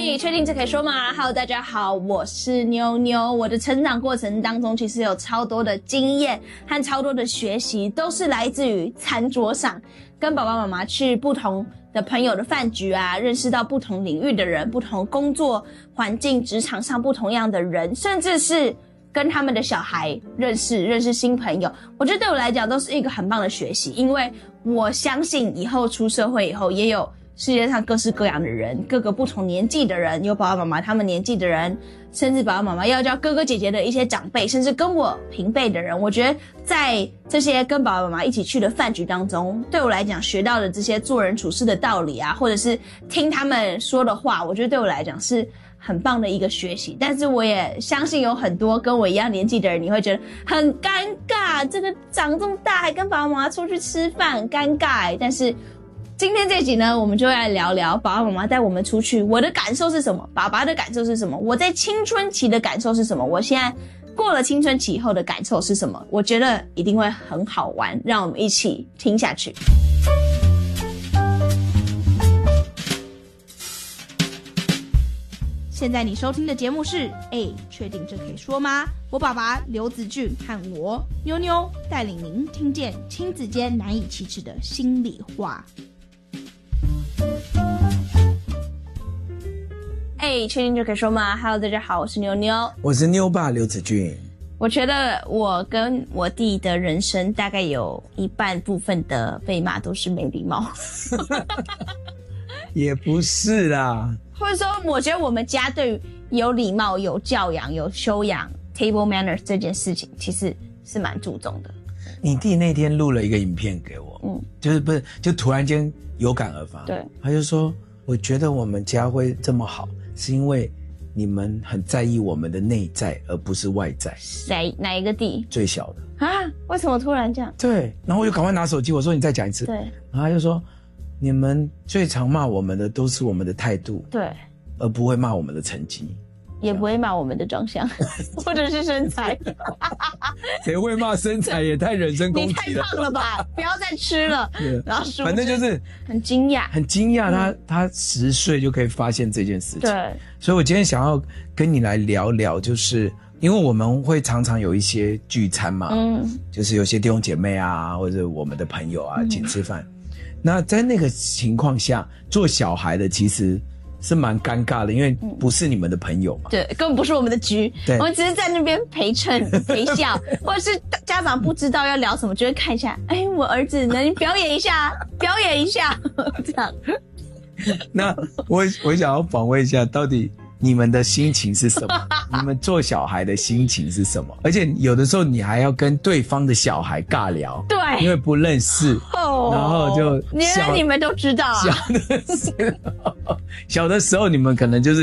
确定这可以说吗 ？Hello， 大家好，我是妞妞。我的成长过程当中，其实有超多的经验和超多的学习，都是来自于餐桌上，跟爸爸妈妈去不同的朋友的饭局啊，认识到不同领域的人，不同工作环境、职场上不同样的人，甚至是跟他们的小孩认识新朋友。我觉得对我来讲都是一个很棒的学习，因为我相信以后出社会以后也有世界上各式各样的人，各个不同年纪的人，有爸爸妈妈他们年纪的人，甚至爸爸妈妈要叫哥哥姐姐的一些长辈，甚至跟我平辈的人。我觉得在这些跟爸爸妈妈一起去的饭局当中，对我来讲学到的这些做人处事的道理啊，或者是听他们说的话，我觉得对我来讲是很棒的一个学习。但是我也相信有很多跟我一样年纪的人，你会觉得很尴尬，这个长这么大还跟爸爸妈妈出去吃饭，很尴尬。但是今天这集呢，我们就来聊聊爸爸妈妈带我们出去，我的感受是什么，爸爸的感受是什么，我在青春期的感受是什么，我现在过了青春期以后的感受是什么。我觉得一定会很好玩，让我们一起听下去。现在你收听的节目是确定这可以说吗？我爸爸刘子俊和我妞妞带领您听见亲子间难以启齿的心里话。确定就可以说吗 ？Hello， 大家好，我是妞妞， 我是妞爸刘子俊。 我觉得我跟我弟的人生大概有一半部分的被骂都是没礼貌， 也不是啦， 或者说，我觉得我们家对于有礼貌、有教养、有修养 （table manners） 这件事情，其实是蛮注重的。 你弟那天录了一个影片给我，就突然间有感而发， 对，他就说，我觉得我们家会这么好，是因为你们很在意我们的内在，而不是外在。 谁？哪一个弟？ 最小的啊？为什么突然这样？ 对，然后我就赶快拿手机，我说你再讲一次。 对， 然后他就说，你们最常骂我们的都是我们的态度， 对， 而不会骂我们的成绩， 也不会骂我们的长相或者是身材。 谁会骂身材？也太人身攻击了。 你太胖了吧，不要再吃了。然后反正就是很惊讶， 很惊讶，他10岁就可以发现这件事情。 对， 所以我今天想要跟你来聊聊，就是因为我们会常常有一些聚餐嘛，就是有些弟兄姐妹啊，或者我们的朋友啊，请吃饭。那在那个情况下，做小孩的其实是蛮尴尬的，因为不是你们的朋友嘛， 对，根本不是我们的局， 对， 我们只是在那边陪衬陪笑，或者是家长不知道要聊什么，就会看一下，我儿子能表演一下，表演一下，这样。 那我想要访问一下，到底你们的心情是什么？你们做小孩的心情是什么？而且有的时候你还要跟对方的小孩尬聊， 对， 因为不认识，然后就原来你们都知道啊。 小的时候你们可能就是